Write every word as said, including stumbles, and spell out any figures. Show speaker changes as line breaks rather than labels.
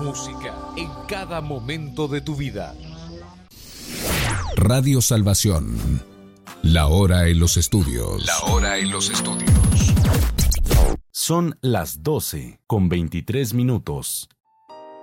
música en cada momento de tu vida.
Radio Salvación. La hora en los estudios.
La hora en los estudios.
Son las doce con veintitrés minutos.